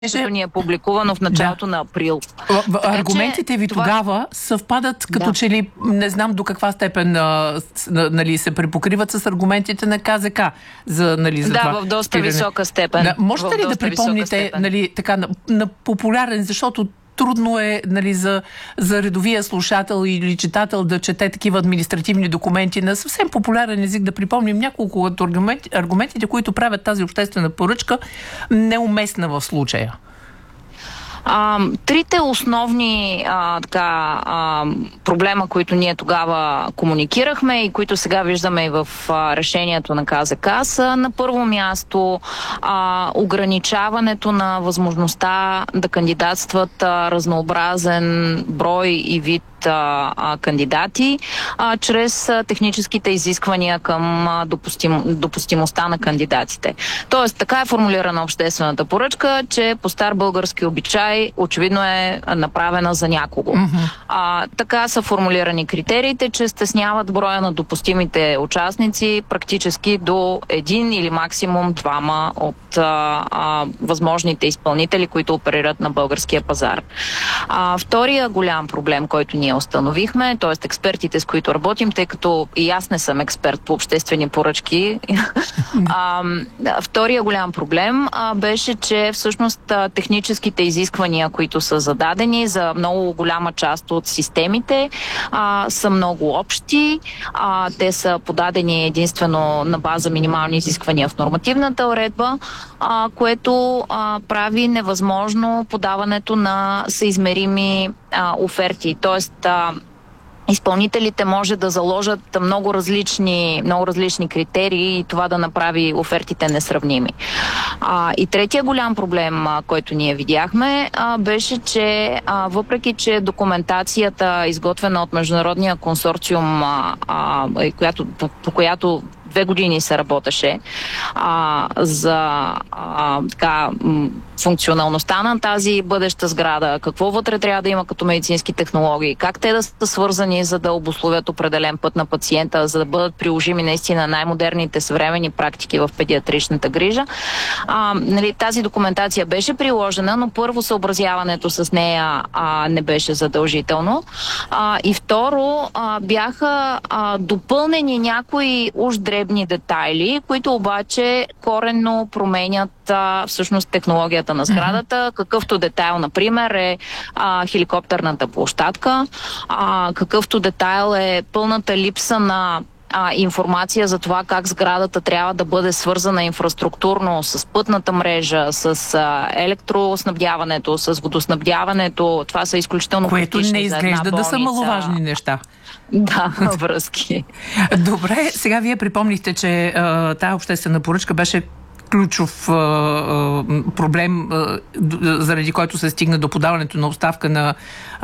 което ни е публикувано в началото на април. Аргументите ви тогава съвпадат като че ли, не знам до каква степен се препокриват с аргументите на КЗК. За това в доста висока степен. Можете ли да припомните така, на популярен, защото трудно е за редовия слушател или читател да чете такива административни документи на съвсем популярен език, да припомним няколко от аргументите, които правят тази обществена поръчка неуместна в случая? Трите основни проблема, които ние тогава комуникирахме и които сега виждаме и в решението на КЗК, са на първо място ограничаването на възможността да кандидатстват разнообразен брой и вид кандидати чрез техническите изисквания към допустимостта на кандидатите. Тоест, така е формулирана обществената поръчка, че по стар български обичай очевидно е направена за някого. Така са формулирани критериите, че стесняват броя на допустимите участници практически до един или максимум двама от възможните изпълнители, които оперират на българския пазар. Втория голям проблем, който ние установихме, т.е. експертите, с които работим, тъй като и аз не съм експерт по обществени поръчки. Втория голям проблем беше, че всъщност техническите изисквания, които са зададени за много голяма част от системите, са много общи. Те са подадени единствено на база минимални изисквания в нормативната уредба, което прави невъзможно подаването на съизмерими оферти. Тоест, изпълнителите може да заложат много различни критерии и това да направи офертите несравними. И третия голям проблем, който ние видяхме, беше, че въпреки, че документацията, изготвена от Международния консорциум, по която 2 години се работеше за функционалността на тази бъдеща сграда, какво вътре трябва да има като медицински технологии, как те да са свързани, за да обусловят определен път на пациента, за да бъдат приложими наистина най-модерните съвременни практики в педиатричната грижа. Тази документация беше приложена, но първо съобразяването с нея не беше задължително. И второ, бяха допълнени някои уж дребни детайли, които обаче коренно променят всъщност технологията на сградата. Какъвто детайл, например, е хеликоптерната площадка, какъвто детайл е пълната липса на информация за това как сградата трябва да бъде свързана инфраструктурно с пътната мрежа, с електроснабдяването, с водоснабдяването. Това са изключително което не изглежда да са маловажни неща. Да, връзки. Добре, сега вие припомнихте, че тая обществена поръчка беше ключов проблем, заради който се стигна до подаването на оставка на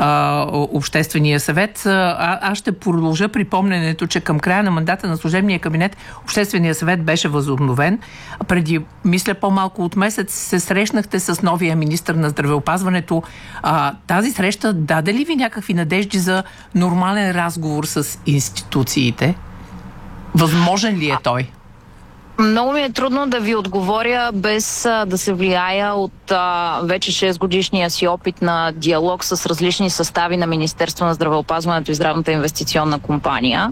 Обществения съвет. Аз ще продължа припомненето, че към края на мандата на служебния кабинет Обществения съвет беше възобновен. Преди, мисля, по-малко от месец се срещнахте с новия министър на здравеопазването. Тази среща даде ли ви някакви надежди за нормален разговор с институциите? Възможен ли е той? Много ми е трудно да ви отговоря без да се влияя от вече 6 годишния си опит на диалог с различни състави на Министерство на здравеопазването и Здравната инвестиционна компания,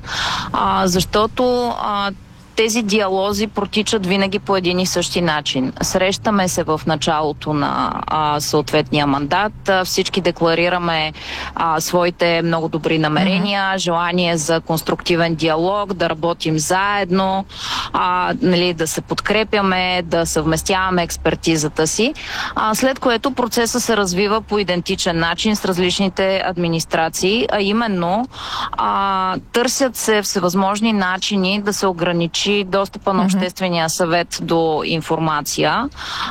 защото тези диалози протичат винаги по един и същи начин. Срещаме се в началото на съответния мандат, всички декларираме своите много добри намерения, желание за конструктивен диалог, да работим заедно, да се подкрепяме, да съвместяваме експертизата си, след което процесът се развива по идентичен начин с различните администрации, а именно търсят се всевъзможни начини да се ограничи достъпа на Обществения съвет до информация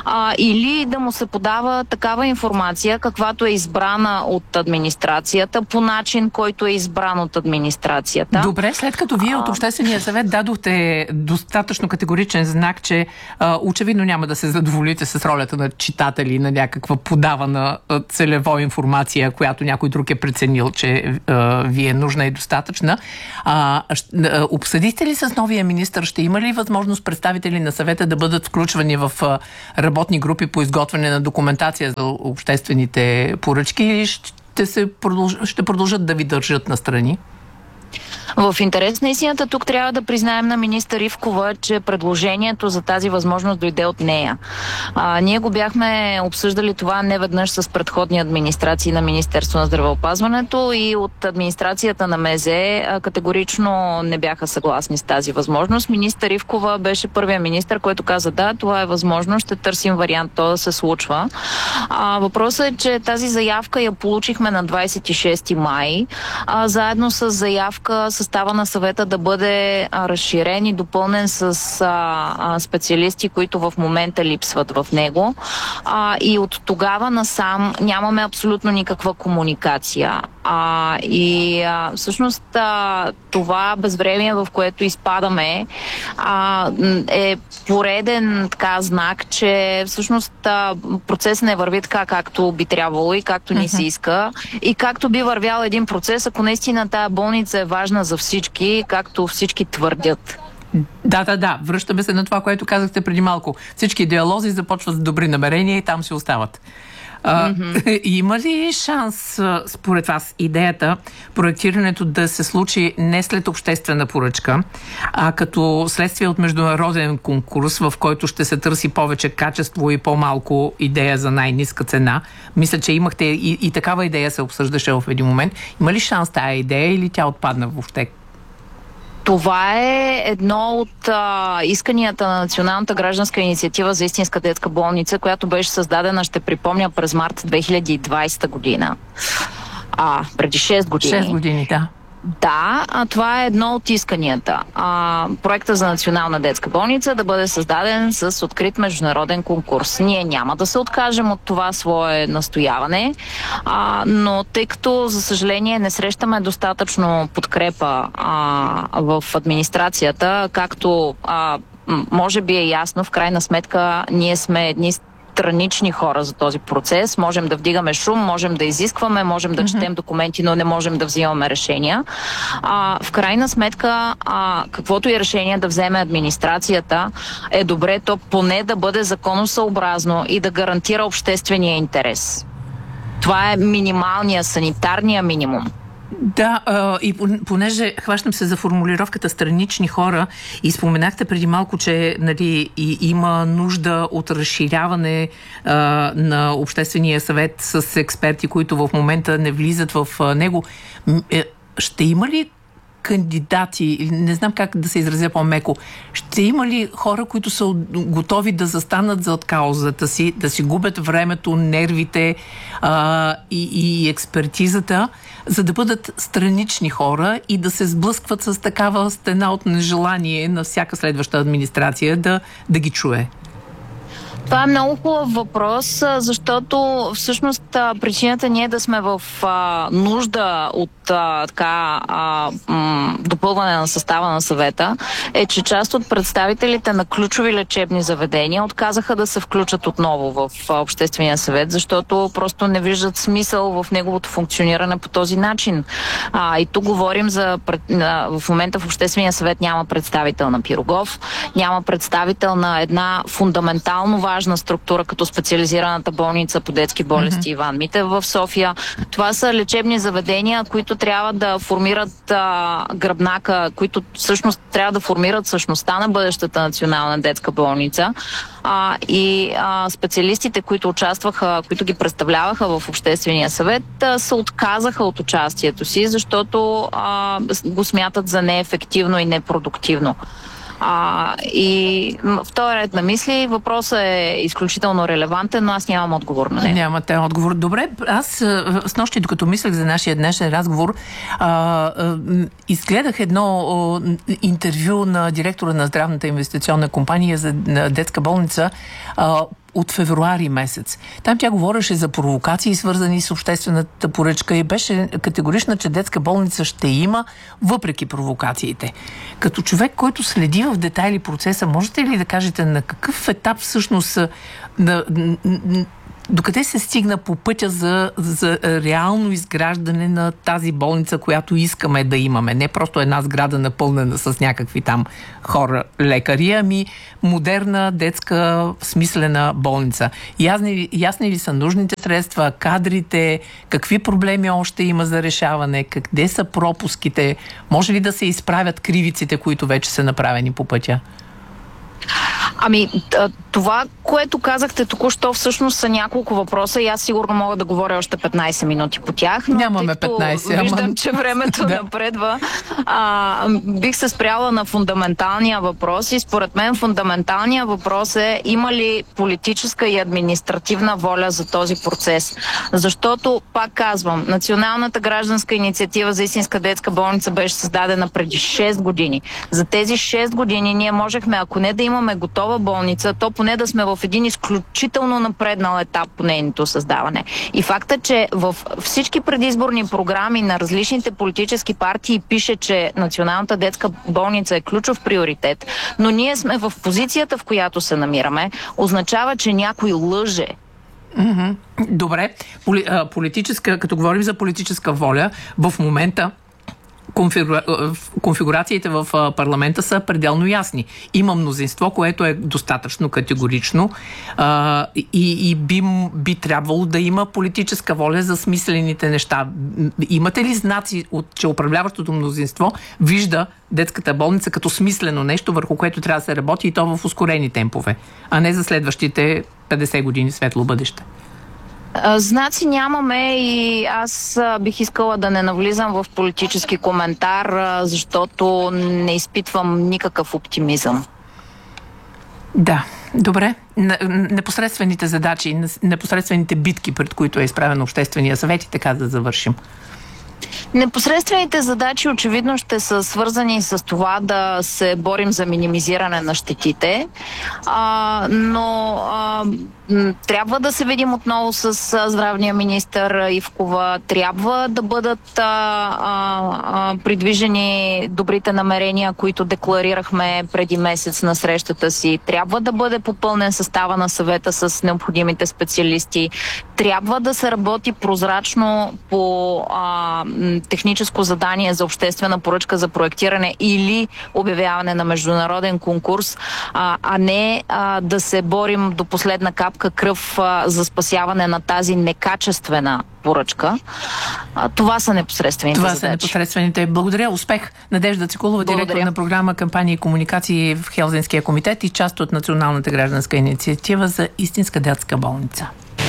или да му се подава такава информация, каквато е избрана от администрацията, по начин, който е избран от администрацията. Добре, след като вие от Обществения съвет дадохте достатъчно категоричен знак, че очевидно няма да се задоволите с ролята на читатели на някаква подавана целево информация, която някой друг е преценил, че ви е нужна и достатъчна. Обсъдихте ли с новия министър ще има ли възможност представители на съвета да бъдат включвани в работни групи по изготвяне на документация за обществените поръчки или ще продължат да ви държат настрани? В интерес на истината, тук трябва да признаем на министър Ивкова, че предложението за тази възможност дойде от нея. Ние го бяхме обсъждали това неведнъж с предходни администрации на Министерство на здравеопазването и от администрацията на МЗ категорично не бяха съгласни с тази възможност. Министър Ивкова беше първият министър, който каза: да, това е възможно, ще търсим вариант то да се случва. Въпросът е, че тази заявка я получихме на 26 май, заедно с заявка състава на съвета да бъде разширен и допълнен с специалисти, които в момента липсват в него. И от тогава насам нямаме абсолютно никаква комуникация. Всъщност това безвремие, в което изпадаме, е пореден знак, че всъщност процесът не върви така, както би трябвало и както ни се иска. И както би вървял един процес, ако наистина тая болница е важна за всички, както всички твърдят. Да. Връщаме се на това, което казахте преди малко. Всички диалози започват с добри намерения и там си остават. Има ли шанс, според вас, идеята, проектирането да се случи не след обществена поръчка, а като следствие от международен конкурс, в който ще се търси повече качество и по-малко идея за най-ниска цена? Мисля, че имахте и такава идея се обсъждаше в един момент. Има ли шанс тая идея или тя отпадна въобще? Това е едно от исканията на Националната гражданска инициатива за истинска детска болница, която беше създадена, ще припомня, през март 2020 година. Преди 6 години. 6 години, да. Да, това е едно от исканията. Проекта за национална детска болница да бъде създаден с открит международен конкурс. Ние няма да се откажем от това свое настояване, но тъй като, за съжаление, не срещаме достатъчно подкрепа в администрацията, както може би е ясно, в крайна сметка ние сме едни странични хора за този процес. Можем да вдигаме шум, можем да изискваме, можем да четем документи, но не можем да взимаме решения. В крайна сметка, каквото и решение да вземе администрацията, е добре то поне да бъде законосъобразно и да гарантира обществения интерес. Това е минималния, санитарния минимум. Да, и понеже хващам се за формулировката странични хора и споменахте преди малко, че има нужда от разширяване на Обществения съвет с експерти, които в момента не влизат в него. Ще има ли кандидати, не знам как да се изразя по-меко, ще има ли хора, които са готови да застанат зад каузата си, да си губят времето, нервите и експертизата, за да бъдат странични хора и да се сблъскват с такава стена от нежелание на всяка следваща администрация да ги чуе? Това е много хубав въпрос, защото всъщност причината ние да сме в нужда от допълване на състава на съвета е, че част от представителите на ключови лечебни заведения отказаха да се включат отново в Обществения съвет, защото просто не виждат смисъл в неговото функциониране по този начин. И тук говорим в момента в Обществения съвет няма представител на Пирогов, няма представител на една фундаментално важна структура, като специализираната болница по детски болести Иван Митев в София. Това са лечебни заведения, които трябва да формират гръбнака, които всъщност трябва да формират същността на бъдещата национална детска болница. Специалистите, които участваха, които ги представляваха в Обществения съвет, се отказаха от участието си, защото го смятат за неефективно и непродуктивно. И в този ред на мисли въпросът е изключително релевантен, но аз нямам отговор на него. Нямате отговор. Добре, аз снощи, докато мислех за нашия днешен разговор, изгледах едно интервю на директора на здравната инвестиционна компания за детска болница от февруари месец. Там тя говореше за провокации, свързани с обществената поръчка и беше категорична, че детска болница ще има, въпреки провокациите. Като човек, който следи в детайли процеса, можете ли да кажете на какъв етап всъщност Докъде се стигна по пътя за реално изграждане на тази болница, която искаме да имаме? Не просто една сграда напълнена с някакви там хора, лекари, ами модерна, детска, смислена болница. Ясни ли са нужните средства, кадрите, какви проблеми още има за решаване, къде са пропуските, може ли да се изправят кривиците, които вече са направени по пътя? Ами, това, което казахте току-що, всъщност са няколко въпроса и аз сигурно мога да говоря още 15 минути по тях. Но нямаме 15. Виждам, че времето напредва. Бих се спряла на фундаменталния въпрос и според мен фундаменталния въпрос е: има ли политическа и административна воля за този процес? Защото, пак казвам, Националната гражданска инициатива за истинска детска болница беше създадена преди 6 години. За тези 6 години ние можехме, ако не да имаме готова болница, то поне да сме в един изключително напреднал етап по нейното създаване. И факта, че в всички предизборни програми на различните политически партии пише, че Националната детска болница е ключов приоритет, но ние сме в позицията, в която се намираме, означава, че някой лъже. Добре. Като говорим за политическа воля, в момента конфигурациите в парламента са пределно ясни. Има мнозинство, което е достатъчно категорично и би трябвало да има политическа воля за смислените неща. Имате ли знаци, че управляващото мнозинство вижда детската болница като смислено нещо, върху което трябва да се работи и то в ускорени темпове, а не за следващите 50 години светло бъдеще? Знаци нямаме и аз бих искала да не навлизам в политически коментар, защото не изпитвам никакъв оптимизъм. Да, добре. Непосредствените задачи, непосредствените битки, пред които е изправен Обществения съвет, и така да завършим. Непосредствените задачи очевидно ще са свързани с това да се борим за минимизиране на щетите, но трябва да се видим отново с здравния министър Ивкова, трябва да бъдат придвижени добрите намерения, които декларирахме преди месец на срещата си, трябва да бъде попълнен състава на съвета с необходимите специалисти, трябва да се работи прозрачно по техническо задание за обществена поръчка за проектиране или обявяване на международен конкурс, а не да се борим до последна капка кръв за спасяване на тази некачествена поръчка. Това са непосредствените задачи. Това са непосредствените. Благодаря. Успех. Надежда Цикулова, директор на програма кампании и комуникации в Хелзинския комитет и част от Националната гражданска инициатива за истинска детска болница.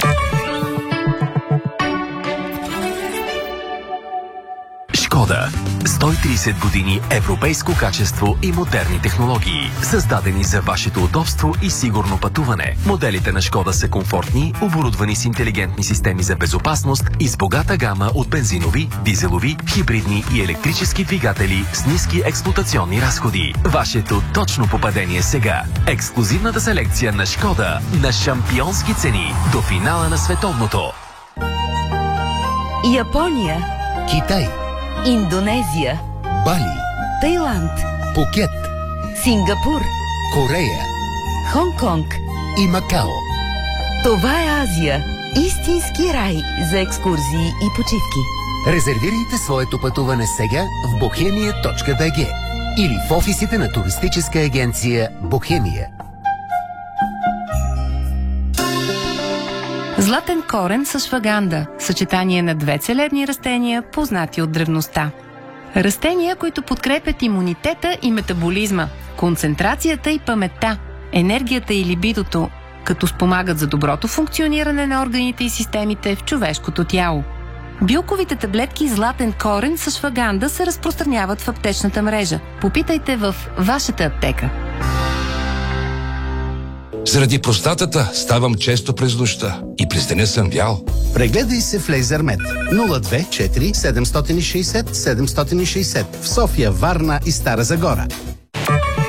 Шкода. 130 години европейско качество и модерни технологии, създадени за вашето удобство и сигурно пътуване. Моделите на Шкода са комфортни, оборудвани с интелигентни системи за безопасност и с богата гама от бензинови, дизелови, хибридни и електрически двигатели с ниски експлоатационни разходи. Вашето точно попадение сега. Ексклузивната селекция на Шкода на шампионски цени до финала на световното. Япония, Китай, Индонезия, Бали, Тайланд, Пукет, Сингапур, Корея Хонг-Конг и Макао. Това е Азия. Истински рай за екскурзии и почивки. Резервирайте своето пътуване сега в bohemia.bg или в офисите на туристическа агенция Бохемия. Златен корен с шваганда – съчетание на две целебни растения, познати от древността. Растения, които подкрепят имунитета и метаболизма, концентрацията и паметта, енергията и либидото, като спомагат за доброто функциониране на органите и системите в човешкото тяло. Билковите таблетки златен корен с шваганда се разпространяват в аптечната мрежа. Попитайте в вашата аптека. Заради простатата ставам често през нощта и през деня съм вял. Прегледай се в Лейзермед 024 760 760 в София, Варна и Стара Загора.